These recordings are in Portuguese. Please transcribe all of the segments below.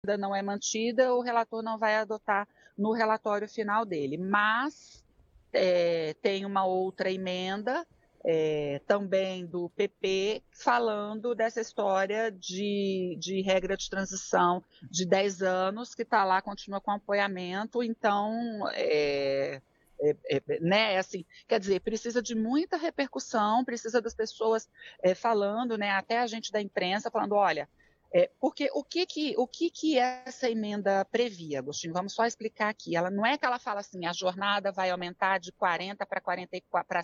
não é mantida, o relator não vai adotar no relatório final dele. Mas tem uma outra emenda, também do PP, falando dessa história de regra de transição de 10 anos, que está lá, continua com apoiamento. Então, né, assim, quer dizer, precisa de muita repercussão, precisa das pessoas falando, né, até a gente da imprensa, falando, olha, porque o que essa emenda previa, Agostinho? Vamos só explicar aqui. Ela não é que ela fala assim, a jornada vai aumentar de 40 para 44 para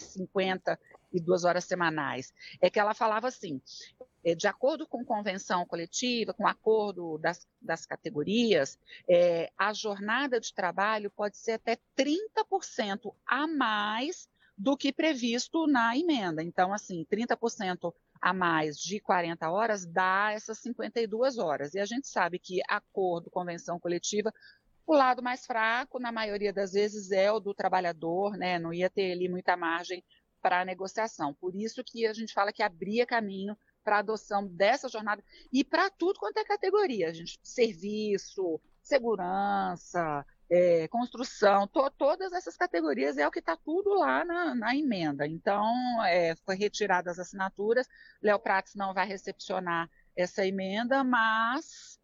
52 horas semanais. É que ela falava assim, de acordo com convenção coletiva, com acordo das categorias, a jornada de trabalho pode ser até 30% a mais do que previsto na emenda. Então, assim, 30% a mais de 40 horas dá essas 52 horas. E a gente sabe que acordo, convenção coletiva, o lado mais fraco, na maioria das vezes, é o do trabalhador, né? Não ia ter ali muita margem para a negociação. Por isso que a gente fala que abria caminho para a adoção dessa jornada e para tudo quanto é categoria, gente, serviço, segurança, construção, todas essas categorias é o que está tudo lá na emenda. Então, foi retirada as assinaturas, Léo Prats não vai recepcionar essa emenda, mas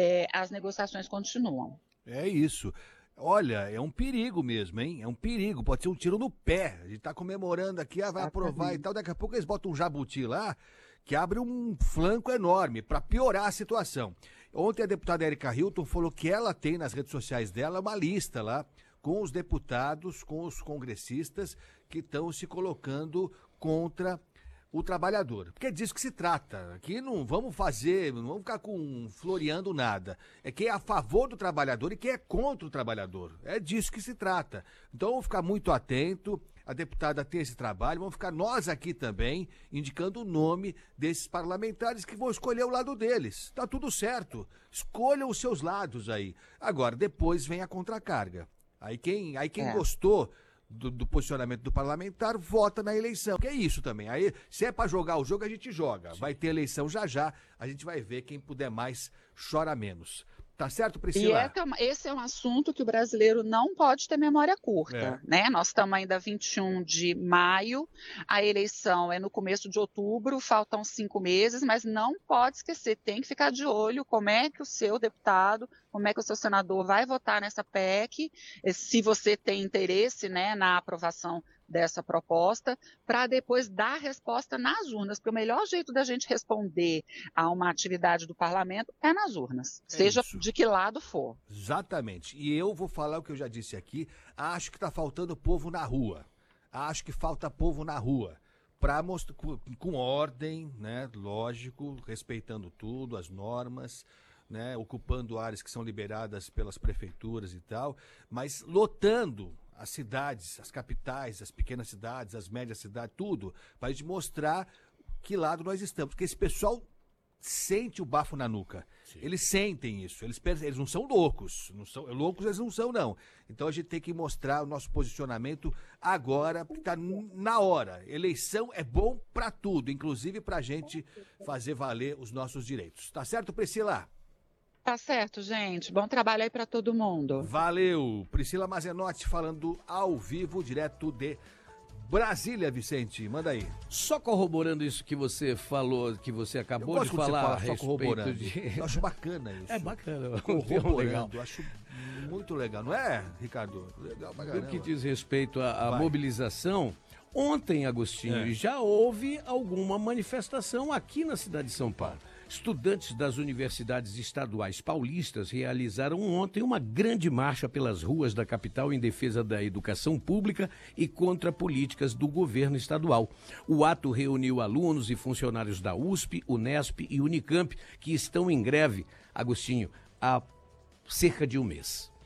as negociações continuam. É isso. Olha, é um perigo mesmo, hein? É um perigo, pode ser um tiro no pé. A gente tá comemorando aqui, vai aprovar e tal. Daqui a pouco eles botam um jabuti lá, que abre um flanco enorme para piorar a situação. Ontem a deputada Erika Hilton falou que ela tem nas redes sociais dela uma lista lá com os deputados, com os congressistas que estão se colocando contra o trabalhador. Porque é disso que se trata. Aqui não vamos não vamos ficar floreando nada. É quem é a favor do trabalhador e quem é contra o trabalhador. É disso que se trata. Então vamos ficar muito atento. A deputada tem esse trabalho. Vamos ficar nós aqui também indicando o nome desses parlamentares que vão escolher o lado deles. Tá tudo certo. Escolham os seus lados aí. Agora, depois vem a contracarga. Aí quem gostou do posicionamento do parlamentar, vota na eleição. Que é isso também. Aí, se é pra jogar o jogo, a gente joga. Vai ter eleição já, a gente vai ver quem puder mais, chora menos. Tá certo, Priscila? E esse é um assunto que o brasileiro não pode ter memória curta, né? Nós estamos ainda 21 de maio, a eleição é no começo de outubro, faltam 5 meses, mas não pode esquecer, tem que ficar de olho como é que o seu deputado, como é que o seu senador vai votar nessa PEC, se você tem interesse, né, na aprovação dessa proposta, para depois dar resposta nas urnas, porque o melhor jeito da gente responder a uma atividade do parlamento é nas urnas, seja de que lado for. Exatamente. E eu vou falar o que eu já disse aqui, acho que está faltando povo na rua. Acho que falta povo na rua. Para mostrar com ordem, né, lógico, respeitando tudo, as normas, né, ocupando áreas que são liberadas pelas prefeituras e tal, mas lotando as cidades, as capitais, as pequenas cidades, as médias cidades, tudo, para a gente mostrar que lado nós estamos. Porque esse pessoal sente o bafo na nuca. Sim. Eles sentem isso. Eles não são loucos. Loucos eles não são, não. Então a gente tem que mostrar o nosso posicionamento agora, porque está na hora. Eleição é bom para tudo, inclusive para a gente fazer valer os nossos direitos. Tá certo, Priscila? Tá certo, gente. Bom trabalho aí para todo mundo. Valeu. Priscila Mazenotti falando ao vivo, direto de Brasília, Vicente. Manda aí. Só corroborando isso que você falou, que você acabou de falar a respeito de... Eu acho bacana isso. É bacana. Corroborando, eu acho muito legal. Não é, Ricardo? Legal pra caramba. No que diz respeito à mobilização, ontem, Agostinho, já houve alguma manifestação aqui na cidade de São Paulo. Estudantes das universidades estaduais paulistas realizaram ontem uma grande marcha pelas ruas da capital em defesa da educação pública e contra políticas do governo estadual. O ato reuniu alunos e funcionários da USP, Unesp e Unicamp, que estão em greve, Agostinho, há cerca de um mês.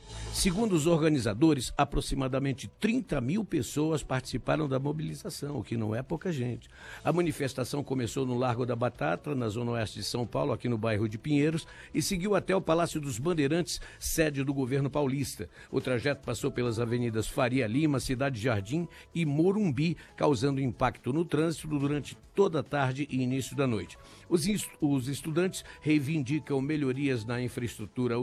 Segundo os organizadores, aproximadamente 30 mil pessoas participaram da mobilização, o que não é pouca gente. A manifestação começou no Largo da Batata, na zona oeste de São Paulo, aqui no bairro de Pinheiros, e seguiu até o Palácio dos Bandeirantes, sede do governo paulista. O trajeto passou pelas avenidas Faria Lima, Cidade Jardim e Morumbi, causando impacto no trânsito durante toda a tarde e início da noite. Os estudantes reivindicam melhorias na infraestrutura